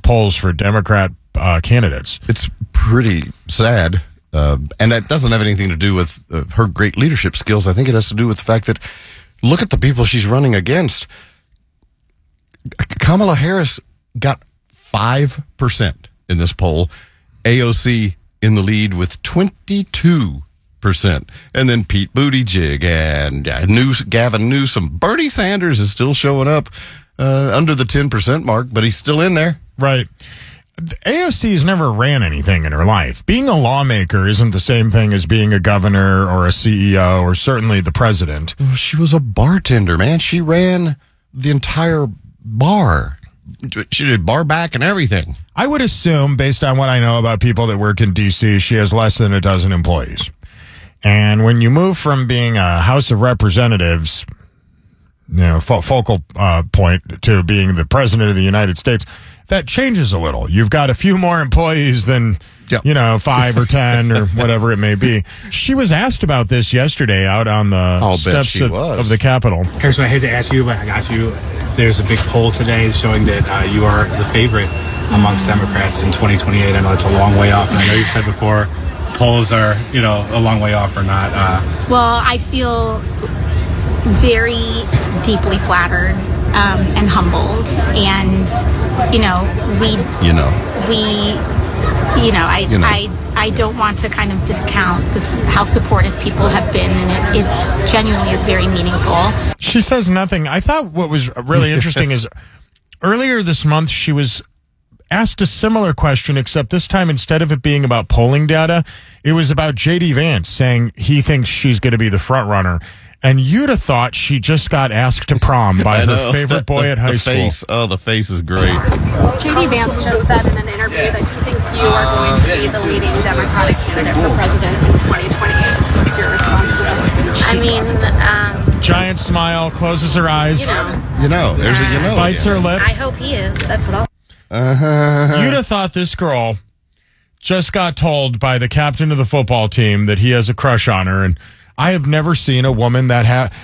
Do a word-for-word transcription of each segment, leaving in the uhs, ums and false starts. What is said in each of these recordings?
polls for Democrat uh, candidates. It's pretty sad. Uh, and that doesn't have anything to do with uh, her great leadership skills. I think it has to do with the fact that look at the people she's running against. Kamala Harris got five percent in this poll. A O C in the lead with twenty-two percent. And then Pete Buttigieg and uh, News, Gavin Newsom. Bernie Sanders is still showing up uh, under the ten percent mark, but he's still in there. Right. A O C has never ran anything in her life. Being a lawmaker isn't the same thing as being a governor or a C E O or certainly the president. Well, she was a bartender, man. She ran the entire bar. She did bar back and everything. I would assume, based on what I know about people that work in D C, she has less than a dozen employees. And when you move from being a House of Representatives, you know, fo- focal uh, point to being the president of the United States, that changes a little. You've got a few more employees than, yep. you know, five or ten or whatever it may be. She was asked about this yesterday out on the I'll steps of, of the Capitol. Kirsten, I hate to ask you, but I got you. There's a big poll today showing that uh, you are the favorite amongst Democrats in twenty twenty-eight. I know it's a long way off. I know you've said before polls are, you know, a long way off or not. Uh, well, I feel very deeply flattered um, and humbled. And, you know, we, you know, we, you know, I, you know. I, I don't want to kind of discount this, how supportive people have been, and it, it genuinely is very meaningful. She says nothing. I thought what was really interesting is earlier this month she was asked a similar question, except this time instead of it being about polling data, it was about J D Vance saying he thinks she's going to be the front runner. And you'd have thought she just got asked to prom by her favorite boy at high the school. Face. Oh, the face is great. J D Vance just said in an interview that he thinks you are going to be the leading Democratic candidate for president in twenty twenty-eight. What's your response to that? I mean, um, giant smile, closes her eyes. You know, you know there's a you know. Bites again. her lip. I hope he is. That's what I'll. Uh-huh. You'd have thought this girl just got told by the captain of the football team that he has a crush on her, and I have never seen a woman that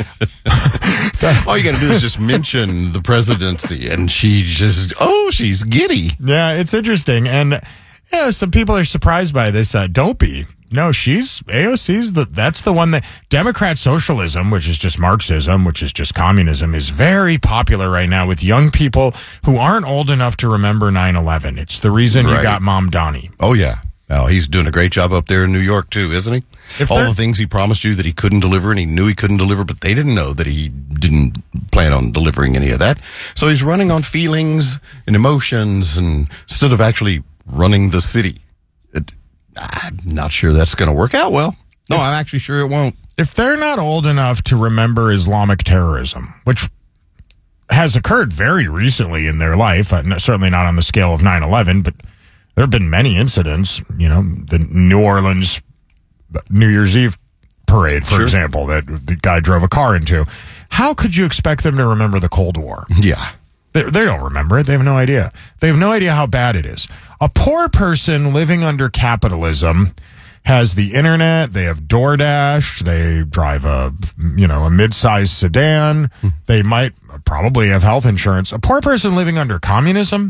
ha- all you got to do is just mention the presidency, and she just, oh, she's giddy. Yeah, it's interesting. And, yeah, some people are surprised by this. Uh, don't be. No, she's, A O C's, the, that's the one that, Democrat socialism, which is just Marxism, which is just communism, is very popular right now with young people who aren't old enough to remember nine eleven. It's the reason Right. you got Mom Donnie. Oh, yeah. Oh, he's doing a great job up there in New York, too, isn't he? If All they're- the things he promised you that he couldn't deliver, and he knew he couldn't deliver, but they didn't know that he didn't plan on delivering any of that. So he's running on feelings and emotions and instead of actually running the city. It, I'm not sure that's going to work out well. No, I'm actually sure it won't. If they're not old enough to remember Islamic terrorism, which has occurred very recently in their life, uh, no- certainly not on the scale of nine eleven, but there have been many incidents, you know, the New Orleans New Year's Eve parade, for Sure. example, that the guy drove a car into. How could you expect them to remember the Cold War? Yeah. They, they don't remember it. They have no idea. They have no idea how bad it is. A poor person living under capitalism has the internet. They have DoorDash. They drive a, you know, a mid-sized sedan. They might probably have health insurance. A poor person living under communism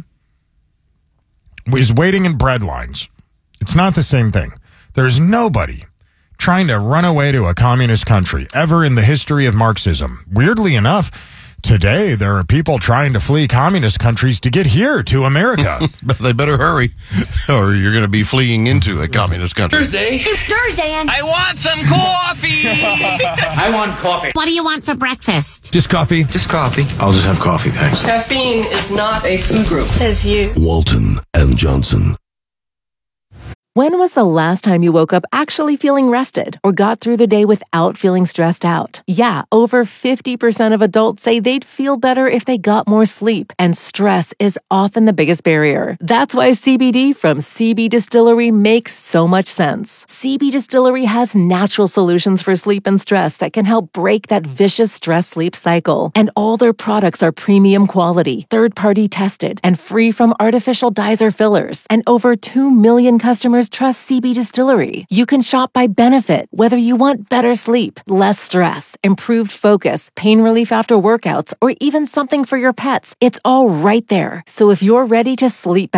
is waiting in bread lines. It's not the same thing. There's nobody trying to run away to a communist country ever in the history of Marxism. Weirdly enough, today there are people trying to flee communist countries to get here to America. But they better hurry or you're going to be fleeing into a communist country. Thursday. It's Thursday, and I want some coffee. I want coffee. what do you want for breakfast? Just coffee. Just coffee. I'll just have coffee, thanks. Caffeine is not a food group. Says you. Walton and Johnson. When was the last time you woke up actually feeling rested or got through the day without feeling stressed out? Yeah, over fifty percent of adults say they'd feel better if they got more sleep, and stress is often the biggest barrier. That's why C B D from C B Distillery makes so much sense. C B Distillery has natural solutions for sleep and stress that can help break that vicious stress-sleep cycle. And all their products are premium quality, third-party tested, and free from artificial dyes or fillers. And over two million customers trust C B Distillery. You can shop by benefit, whether you want better sleep, less stress, improved focus, pain relief after workouts, or even something for your pets. It's all right there. So if you're ready to sleep better,